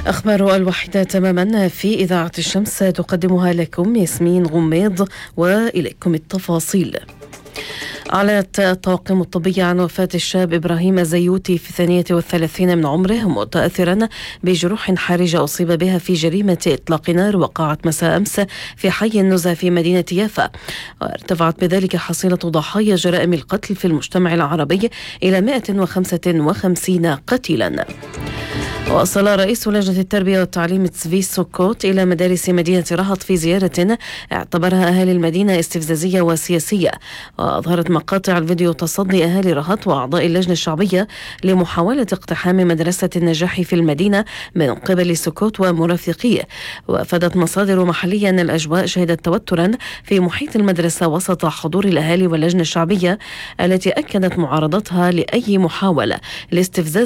أخبار الوحيدة تماما في إذاعة الشمس تقدمها لكم ياسمين غميض، وإليكم التفاصيل. أعلنت الطواقم الطبية عن وفاة الشاب إبراهيم الزيوتي في 32 من عمره، متأثرا بجروح حارجة أصيب بها في جريمة إطلاق نار وقعت مساء أمس في حي النزهة في مدينة يافا، وارتفعت بذلك حصيلة ضحايا جرائم القتل في المجتمع العربي إلى 155 قتيلا. وصل رئيس لجنة التربية والتعليم تسفي سوكوت إلى مدارس مدينة رهط في زيارة اعتبرها أهالي المدينة استفزازية وسياسية، وأظهرت مقاطع الفيديو تصدي أهالي رهط وأعضاء اللجنة الشعبية لمحاولة اقتحام مدرسة النجاح في المدينة من قبل سوكوت ومرافقيه. وأفادت مصادر محلية أن الأجواء شهدت توترا في محيط المدرسة وسط حضور الأهالي واللجنة الشعبية التي أكدت معارضتها لأي محاولة لاستفزاز